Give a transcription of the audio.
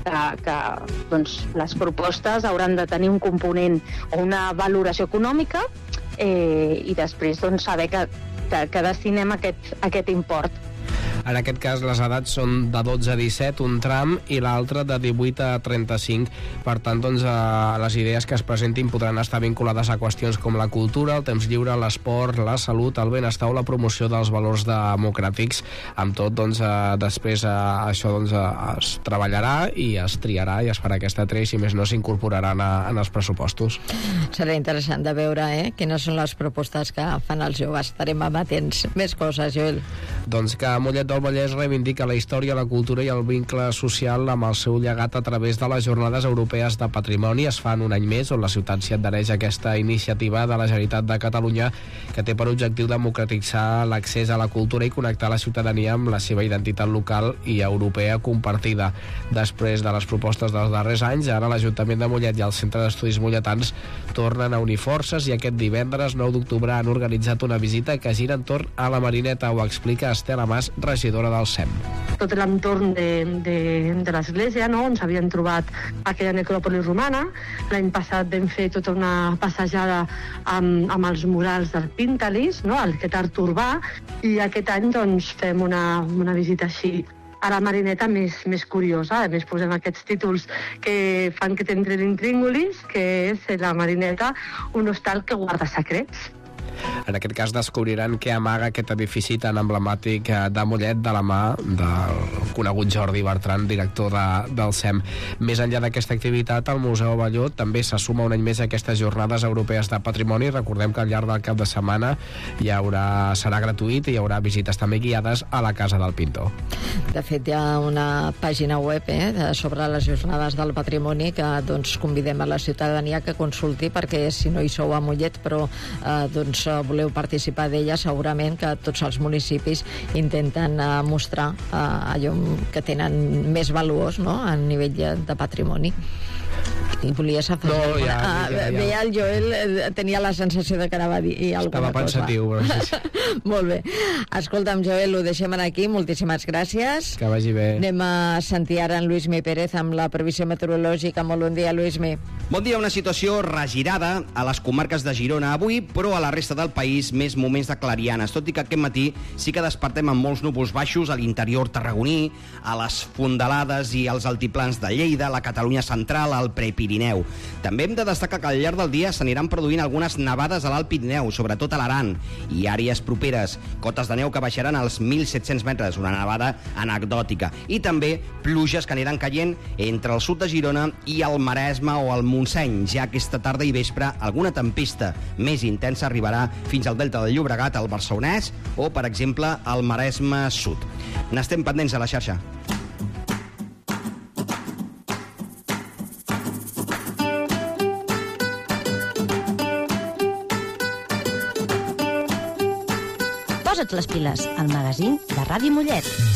que doncs, les propostes hauran de tenir un component o una valoració econòmica i després doncs, saber que destinem aquest import. En aquest cas, les edats són de 12 a 17, un tram, i l'altre de 18 a 35. Per tant, doncs, les idees que es presentin podran estar vinculades a qüestions com la cultura, el temps lliure, l'esport, la salut, el benestar o la promoció dels valors democràtics. Amb tot, doncs, després això doncs, es treballarà i es triarà i es farà aquesta tria i, si més no, s'incorporaran en els pressupostos. Serà interessant de veure quines són les propostes que fan els joves. Estarem amatents. Més coses, Joel. Doncs que Mollet del Vallès reivindica la història, la cultura i el vincle social amb el seu llegat a través de les Jornades Europees de Patrimoni. Es fan un any més, on la ciutat s'hi adhereix a aquesta iniciativa de la Generalitat de Catalunya, que té per objectiu democratitzar l'accés a la cultura i connectar la ciutadania amb la seva identitat local i europea compartida. Després de les propostes dels darrers anys, ara l'Ajuntament de Mollet i el Centre d'Estudis Molletans tornen a unir forces i aquest divendres 9 d'octubre han organitzat una visita que gira entorn a la Marineta. Ho explica Estela Mas, regidora del SEM. Tot l'entorn de l'església, no? On s'havien trobat aquella necròpolis romana. L'any passat vam fer tota una passejada amb els murals del Píntalis, no? Aquest art urbà, i aquest any doncs, fem una visita així a la Marineta més curiosa. A més, posem aquests títols que fan que t'entrin intríngulis, que és la Marineta, un hostal que guarda secrets. En aquest cas descobriran què amaga aquest edifici tan emblemàtic de Mollet, de la mà del conegut Jordi Bertran, director del SEM. Més enllà d'aquesta activitat, el Museu Abelló també se suma un any més a aquestes Jornades Europees de Patrimoni. Recordem que al llarg del cap de setmana serà gratuït i hi haurà visites també guiades a la Casa del Pintor. De fet, hi ha una pàgina web sobre les Jornades del Patrimoni que doncs, convidem a la ciutadania que consulti, perquè si no hi sou a Mollet però doncs voleu participar d'ella, segurament que tots els municipis intenten mostrar allò que tenen més valuós, no?, a nivell de patrimoni. I volies afegir veia el Joel, tenia la sensació de que anava a dir alguna cosa. Estava pensatiu. Molt bé. Escolta'm, Joel, ho deixem aquí. Moltíssimes gràcies. Que vagi bé. Anem a sentir ara en Lluïsmi Pérez amb la previsió meteorològica. Molt bon dia, Lluïsmi. Bon dia. Una situació regirada a les comarques de Girona avui, però a la resta del país més moments de clarianes, tot i que aquest matí sí que despertem amb molts núvols baixos a l'interior tarragoní, a les fondalades i als altiplans de Lleida, la Catalunya central, al Prepirineu. També hem de destacar que al llarg del dia s'aniran produint algunes nevades a l'Alt Pirineu, sobretot a l'Aran, i àrees properes, cotes de neu que baixaran als 1.700 metres, una nevada anecdòtica, i també pluges que aniran caient entre el sud de Girona i el Maresme o el Montseny. Ja aquesta tarda i vespre alguna tempesta més intensa arribarà fins al Delta del Llobregat, al Barcelonès o, per exemple, al Maresme Sud. N'estem pendents a la xarxa. Posa't les piles, al magazín de Ràdio Mollet.